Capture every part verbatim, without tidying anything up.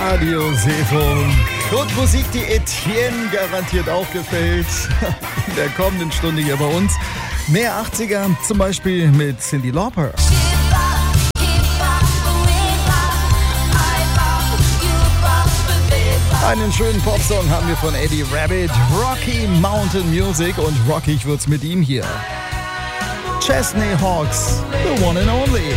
Radio Seefunk. Und Musik, die Etienne garantiert auch gefällt. In der kommenden Stunde hier bei uns. Mehr achtziger, zum Beispiel mit Cyndi Lauper. Einen schönen Popsong haben wir von Eddie Rabbitt. Rocky Mountain Music und rockig wird's mit ihm hier. Chesney Hawks, the one and only.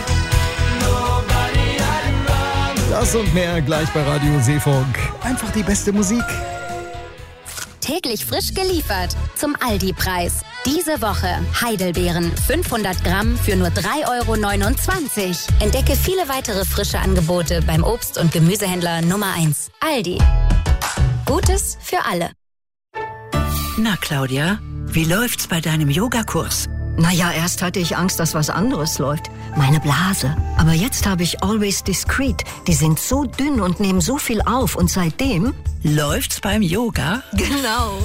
Das und mehr gleich bei Radio Seefunk. Einfach die beste Musik. Täglich frisch geliefert zum Aldi-Preis. Diese Woche Heidelbeeren fünfhundert Gramm für nur drei Euro neunundzwanzig. Entdecke viele weitere frische Angebote beim Obst- und Gemüsehändler Nummer eins. Aldi. Gutes für alle. Na Claudia, wie läuft's bei deinem Yogakurs? Naja, erst hatte ich Angst, dass was anderes läuft. Meine Blase. Aber jetzt habe ich Always Discreet. Die sind so dünn und nehmen so viel auf. Und seitdem... Läuft's beim Yoga? Genau.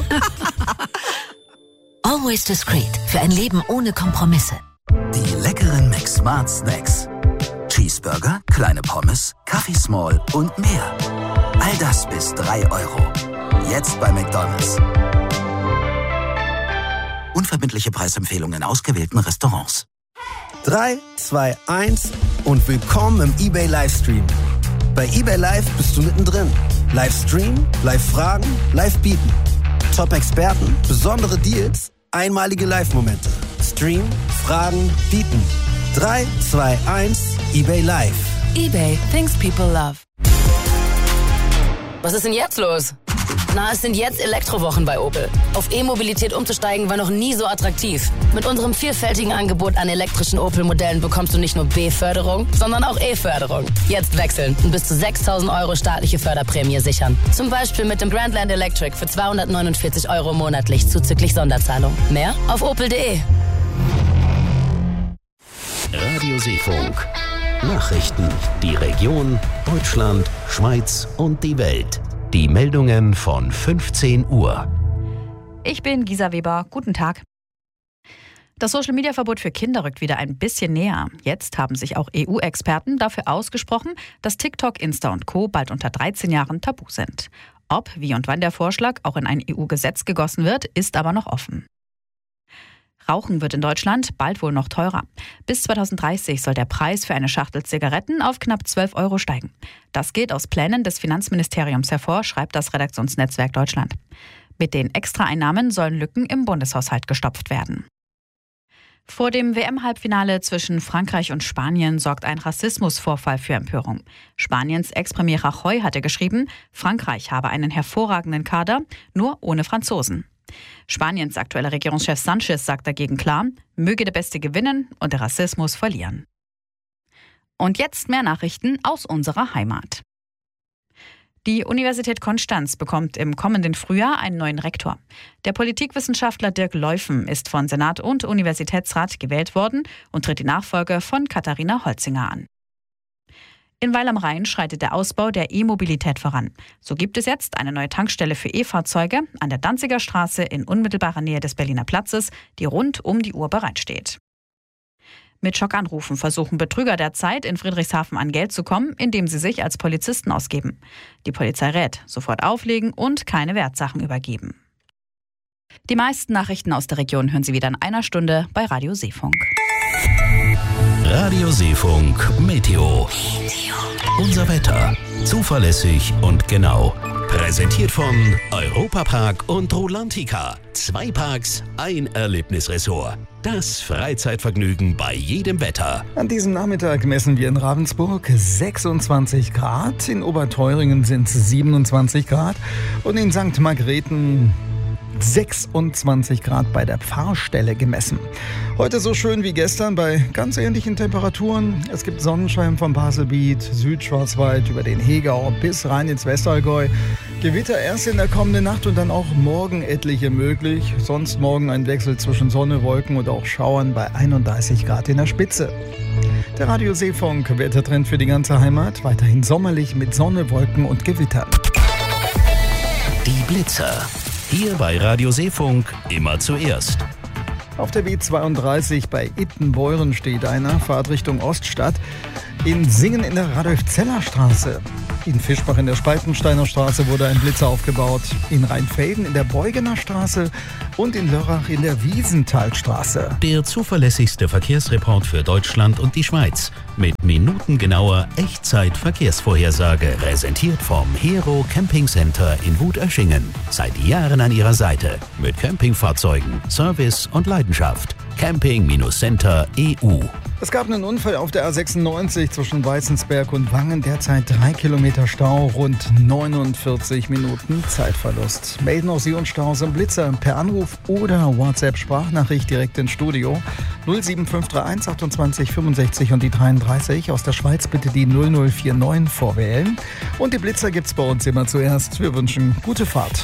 Always Discreet. Für ein Leben ohne Kompromisse. Die leckeren McSmart Snacks. Cheeseburger, kleine Pommes, Kaffee Small und mehr. All das bis drei Euro. Jetzt bei McDonald's. Unverbindliche Preisempfehlungen in ausgewählten Restaurants. drei, zwei, eins und willkommen im eBay Livestream. Bei eBay Live bist du mittendrin. Livestream, Live-Fragen, Live-Bieten. Top-Experten, besondere Deals, einmalige Live-Momente. Stream, Fragen, Bieten. drei, zwei, eins, eBay Live. eBay, things people love. Was ist denn jetzt los? Na, es sind jetzt Elektrowochen bei Opel. Auf E-Mobilität umzusteigen war noch nie so attraktiv. Mit unserem vielfältigen Angebot an elektrischen Opel-Modellen bekommst du nicht nur B-Förderung, sondern auch E-Förderung. Jetzt wechseln und bis zu sechstausend Euro staatliche Förderprämie sichern. Zum Beispiel mit dem Grandland Electric für zweihundertneunundvierzig Euro monatlich zuzüglich Sonderzahlung. Mehr auf opel punkt de. Radio Seefunk. Nachrichten, die Region, Deutschland, Schweiz und die Welt. Die Meldungen von fünfzehn Uhr. Ich bin Gisa Weber. Guten Tag. Das Social-Media-Verbot für Kinder rückt wieder ein bisschen näher. Jetzt haben sich auch E U-Experten dafür ausgesprochen, dass TikTok, Insta und Co. bald unter dreizehn Jahren tabu sind. Ob, wie und wann der Vorschlag auch in ein E U-Gesetz gegossen wird, ist aber noch offen. Rauchen wird in Deutschland bald wohl noch teurer. Bis zweitausenddreißig soll der Preis für eine Schachtel Zigaretten auf knapp zwölf Euro steigen. Das geht aus Plänen des Finanzministeriums hervor, schreibt das Redaktionsnetzwerk Deutschland. Mit den Extraeinnahmen sollen Lücken im Bundeshaushalt gestopft werden. Vor dem W M-Halbfinale zwischen Frankreich und Spanien sorgt ein Rassismusvorfall für Empörung. Spaniens Ex-Premier Rajoy hatte geschrieben, Frankreich habe einen hervorragenden Kader, nur ohne Franzosen. Spaniens aktueller Regierungschef Sanchez sagt dagegen klar, möge der Beste gewinnen und der Rassismus verlieren. Und jetzt mehr Nachrichten aus unserer Heimat. Die Universität Konstanz bekommt im kommenden Frühjahr einen neuen Rektor. Der Politikwissenschaftler Dirk Leufen ist von Senat und Universitätsrat gewählt worden und tritt die Nachfolge von Katharina Holzinger an. In Weil am Rhein schreitet der Ausbau der E-Mobilität voran. So gibt es jetzt eine neue Tankstelle für E-Fahrzeuge an der Danziger Straße in unmittelbarer Nähe des Berliner Platzes, die rund um die Uhr bereitsteht. Mit Schockanrufen versuchen Betrüger derzeit in Friedrichshafen an Geld zu kommen, indem sie sich als Polizisten ausgeben. Die Polizei rät, sofort auflegen und keine Wertsachen übergeben. Die meisten Nachrichten aus der Region hören Sie wieder in einer Stunde bei Radio Seefunk. Radio Seefunk Meteo. Unser Wetter. Zuverlässig und genau. Präsentiert von Europapark und Rolantica. Zwei Parks, ein Erlebnisressort. Das Freizeitvergnügen bei jedem Wetter. An diesem Nachmittag messen wir in Ravensburg sechsundzwanzig Grad, in Oberteuringen sind es siebenundzwanzig Grad und in Sankt Margrethen sechsundzwanzig Grad bei der Pfarrstelle gemessen. Heute so schön wie gestern bei ganz ähnlichen Temperaturen. Es gibt Sonnenschein vom Baselbiet, Südschwarzwald über den Hegau bis rein ins Westallgäu. Gewitter erst in der kommenden Nacht und dann auch morgen etliche möglich. Sonst morgen ein Wechsel zwischen Sonne, Wolken und auch Schauern bei einunddreißig Grad in der Spitze. Der Radio Seefunk Wettertrend für die ganze Heimat. Weiterhin sommerlich mit Sonne, Wolken und Gewittern. Die Blitzer. Hier bei Radio Seefunk immer zuerst. Auf der B zweiunddreißig bei Ittenbeuren steht einer, Fahrt Richtung Oststadt. In Singen in der Radolf-Zeller-Straße. In Fischbach in der Spaltensteiner Straße wurde ein Blitzer aufgebaut. In Rheinfelden in der Beugener Straße und in Lörrach in der Wiesenthalstraße. Der zuverlässigste Verkehrsreport für Deutschland und die Schweiz. Mit minutengenauer Echtzeit-Verkehrsvorhersage. Präsentiert vom Hero Camping Center in Wut-Öschingen. Seit Jahren an Ihrer Seite. Mit Campingfahrzeugen, Service und Leidenschaft. Camping Center E U. Es gab einen Unfall auf der A sechsundneunzig zwischen Weißensberg und Wangen. Derzeit drei Kilometer Stau, rund neunundvierzig Minuten Zeitverlust. Melden auch Sie uns Staus im Blitzer per Anruf oder WhatsApp-Sprachnachricht direkt ins Studio. null sieben fünf drei eins achtundzwanzig fünfundsechzig und die dreiunddreißig. Aus der Schweiz bitte die null null vier neun vorwählen. Und die Blitzer gibt's bei uns immer zuerst. Wir wünschen gute Fahrt.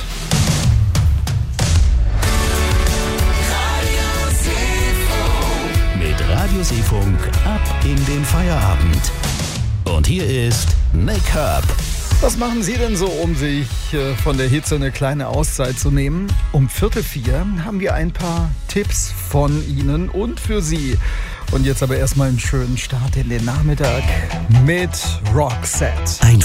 Radiosee-Funk ab in den Feierabend. Und hier ist Nick Herb. Was machen Sie denn so, um sich äh, von der Hitze eine kleine Auszeit zu nehmen? Um Viertel vier haben wir ein paar Tipps von Ihnen und für Sie. Und jetzt aber erstmal einen schönen Start in den Nachmittag mit Roxette. Ein